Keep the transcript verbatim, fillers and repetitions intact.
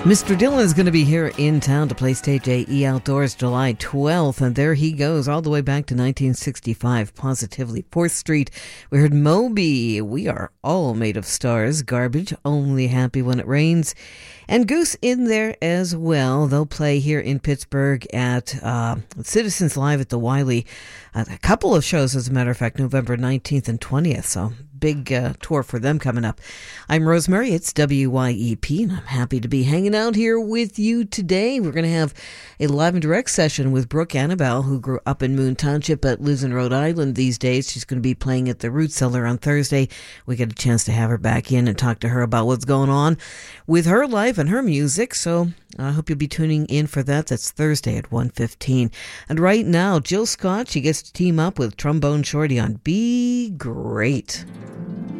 Mister Dylan is going to be here in town to play Stage A E Outdoors July twelfth, and there he goes all the way back to nineteen sixty-five, Positively. fourth Street, we heard Moby, We Are All Made of Stars, Garbage, Only Happy When It Rains, and Goose in there as well. They'll play here in Pittsburgh at uh, Citizens Live at the Wiley. Uh, a couple of shows, as a matter of fact, November nineteenth and twentieth, so big uh, tour for them coming up. I'm Rosemary, it's W Y E P, and I'm happy to be hanging out here with you today. We're going to have a live and direct session with Brooke Annabelle, who grew up in Moon Township but lives in Rhode Island these days. She's going to be playing at the Root Cellar on Thursday. We get a chance to have her back in and talk to her about what's going on with her life and her music, so I hope you'll be tuning in for that. That's Thursday at one fifteen. And right now, Jill Scott, she gets to team up with Trombone Shorty on Be Great.